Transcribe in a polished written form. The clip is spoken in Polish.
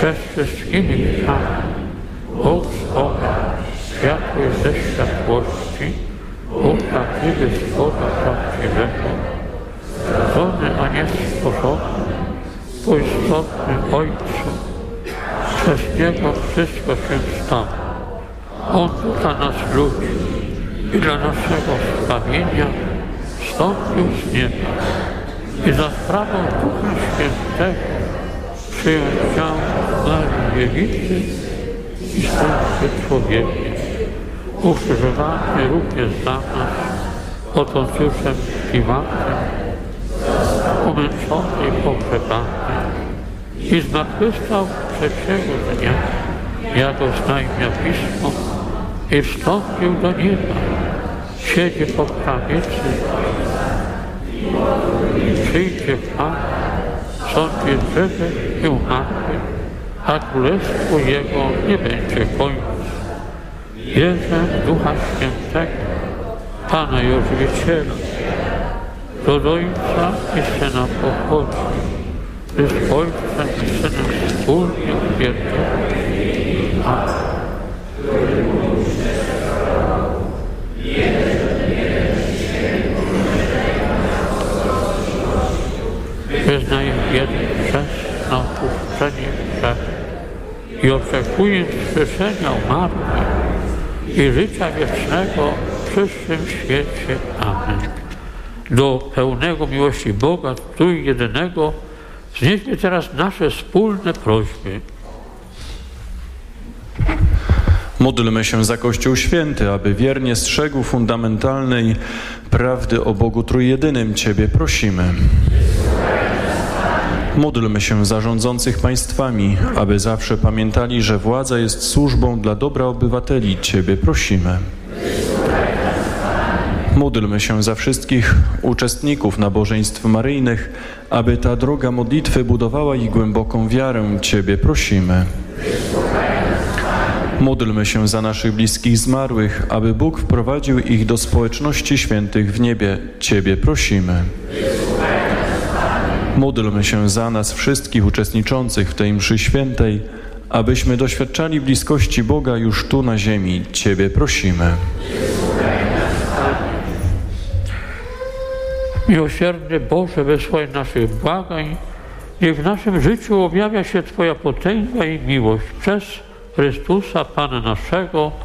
Przed wszystkimi grzechami Bóg Boga, światły ze światłości, uprawiły Słowa prawdziwego, stworzony, a nie stworzony, półistotny Ojcu, przez Niego wszystko się stało. On dla nas ludzi i dla naszego zbawienia wstąpił z nieba i za sprawą Ducha Świętego przyjął ciało Marii Dziewicy i stał się człowiekiem. Ukrzyżowany również za nas pod Poncjuszem Piłatem, umęczony i pogrzebany i zmartwychwstał trzeciego dnia, jak oznajmia Pismo, i wstąpił do nieba. Siedzi po prawicy. Przyjdzie Pan, sądzi żywych i umarłych, a królestwu Jego nie będzie końca. Wierzę w Ducha Świętego, Pana i Ożywiciela, do Ojca i Syna pochodzi, gdyż Ojcem i Synem wspólnie uwielbiony. Amen. Wyznaję jeden grzech na odpuszczenie grzechu i oczekuję wskrzeszenia umarłych i życia wiecznego w przyszłym świecie. Amen. Do pełnego miłości Boga, Trójjedynego, wznieśmy teraz nasze wspólne prośby. Módlmy się za Kościół Święty, aby wiernie strzegł fundamentalnej prawdy o Bogu Trójjedynym. Ciebie prosimy. Módlmy się za rządzących państwami, aby zawsze pamiętali, że władza jest służbą dla dobra obywateli. Ciebie prosimy. Módlmy się za wszystkich uczestników nabożeństw maryjnych, aby ta droga modlitwy budowała ich głęboką wiarę. Ciebie prosimy. Módlmy się za naszych bliskich zmarłych, aby Bóg wprowadził ich do społeczności świętych w niebie. Ciebie prosimy. Módlmy się za nas wszystkich uczestniczących w tej mszy świętej, abyśmy doświadczali bliskości Boga już tu na ziemi. Ciebie prosimy. Miłosierny Boże, wysłuchaj naszych błagań, niech w naszym życiu objawia się Twoja potęga i miłość przez Chrystusa Pana naszego.